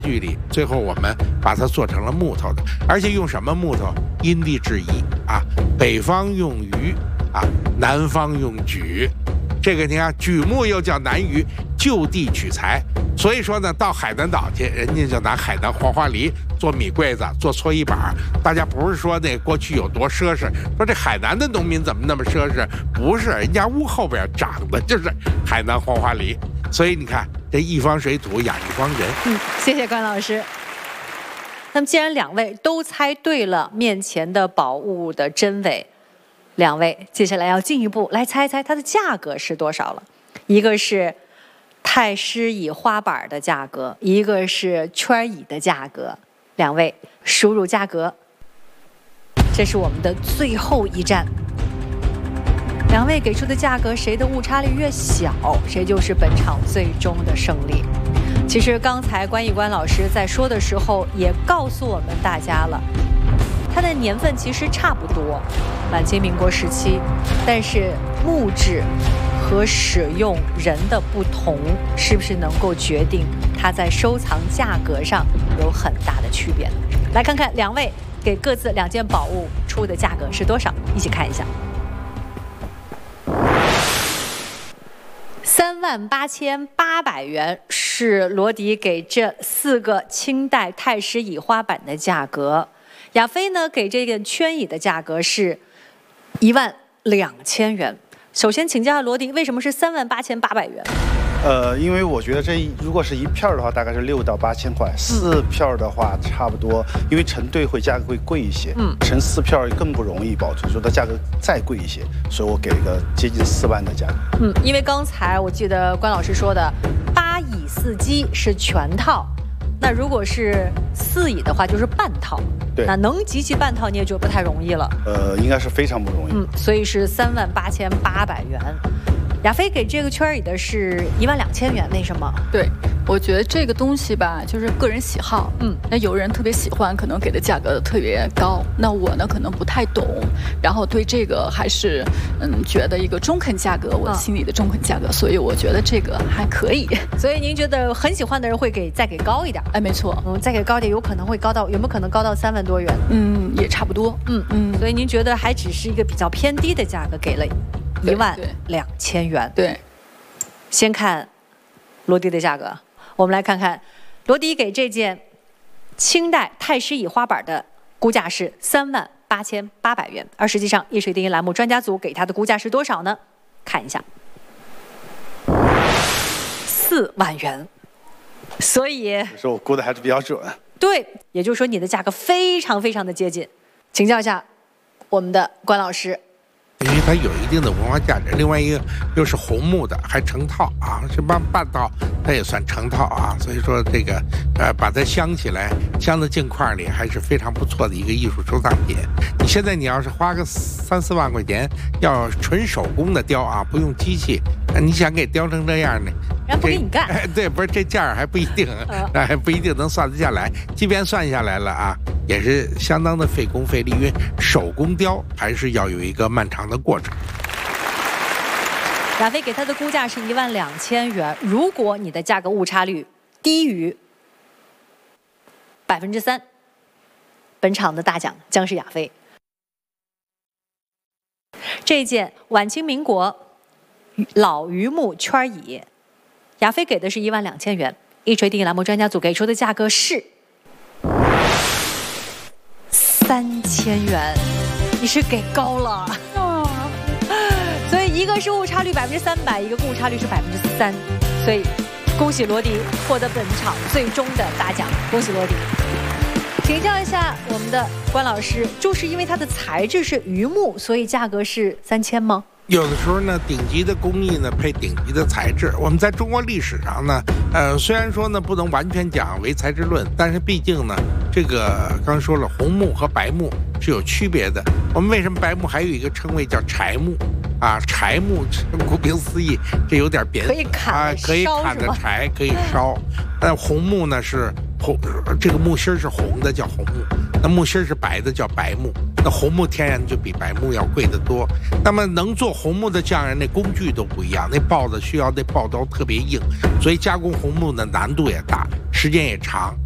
具里，最后我们把它做成了木头的，而且用什么木头？因地制宜啊，北方用榆啊，南方用榉。这个你看，榉木又叫南榆，就地取材。所以说呢，到海南岛去，人家就拿海南黄花梨做米柜子，做搓衣板。大家不是说那过去有多奢侈，说这海南的农民怎么那么奢侈？不是，人家屋后边长的就是海南黄花梨。所以你看，这一方水土养一方人。 谢谢关老师。那么既然两位都猜对了面前的宝物的真伪，两位接下来要进一步来猜猜它的价格是多少了。一个是太师椅花板的价格，一个是圈椅的价格。两位输入价格，这是我们的最后一站。两位给出的价格，谁的误差率越小，谁就是本场最终的胜利。其实刚才关毅关老师在说的时候也告诉我们大家了，它的年份其实差不多，晚清民国时期，但是木质和使用人的不同，是不是能够决定它在收藏价格上有很大的区别呢？来看看两位给各自2件宝物出的价格是多少，一起看一下。38800元是罗迪给这4个清代太师椅花板的价格，亚飞呢给这个圈椅的价格是12000元。首先请教下罗迪，为什么是38800元？ 因为我觉得如果是一片的话，大概是6到8千块；4片的话，差不多，因为成对价格会贵一些。成4片更不容易保存，所以它价格再贵一些，所以我给了个接近4万的价格。 因为刚才我记得关老师说的8椅4机是全套，那如果是4椅的话就是半套。 对， 那能集齐半套你也就不太容易了。 应该是非常不容易。 所以是38800元。亚飞给这个圈椅的是12000元，为什么？ 对，我觉得这个东西吧，就是个人喜好。那有人特别喜欢，可能给的价格特别高。那我呢，可能不太懂，然后对这个还是觉得一个中肯价格，我心里的中肯价格，所以我觉得这个还可以。 所以您觉得很喜欢的人会再给高一点？ 哎，没错。 再给高一点，有可能会高到，有没有可能高到3万多元？ 也差不多。 所以您觉得还只是一个比较偏低的价格，给了12000元。 对， 先看罗迪的价格，我们来看看罗迪给这件清代太师椅花板的估价是38800元，而实际上夜水第一栏目专家组给他的估价是多少呢？看一下，4万元。所以说我估的还是比较准。 对，也就是说你的价格非常非常的接近。请教一下我们的关老师。 因为它有一定的文化价值，另外一个又是红木的，还成套啊，是半套，它也算成套啊。所以说这个把它镶起来，镶在镜框里，还是非常不错的一个艺术收藏品。你要是花个3、4万块钱，要纯手工的雕啊，不用机器，你想给雕成这样呢？ 人不给你干。 对，不是这价还不一定，还不一定能算得下来。即便算下来了啊，也是相当的费工费力，因为手工雕还是要有一个漫长的过程。 亚飞给他的估价是12000元，如果你的价格误差率低于3%，本场的大奖将是亚飞。这件晚清民国老榆木圈椅，亚飞给的是12000元，一锤定栏目专家组给出的价格是3000元，你是给高了。所以一个是误差率300%，一个误差率是3%，所以恭喜罗迪获得本场最终的大奖，恭喜罗迪。请教一下我们的关老师，就是因为它的材质是榆木，所以价格是3000吗？ 有的时候呢，顶级的工艺呢配顶级的材质。我们在中国历史上呢，虽然说呢不能完全讲唯材质论，但是毕竟呢，这个刚说了，红木和白木是有区别的。我们为什么白木还有一个称谓叫柴木啊？柴木顾名思义，这有点别的， 可以砍啊，可以砍的柴，可以烧。红木呢是红，这个木芯是红的叫红木，那木芯是白的叫白木。那红木天然就比白木要贵得多。那么能做红木的匠人，那工具都不一样，那刨子需要那刨刀特别硬，所以加工红木的难度也大，时间也长。